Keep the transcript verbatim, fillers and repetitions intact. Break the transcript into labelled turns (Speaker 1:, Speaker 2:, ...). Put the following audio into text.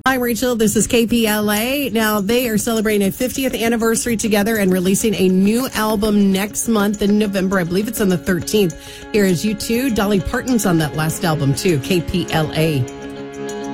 Speaker 1: Hi, Rachel. This is K P L A. Now, they are celebrating a fiftieth anniversary together and releasing a new album next month in November. I believe it's on the thirteenth. Here is U two. Dolly Parton's on that last album, too. K P L A.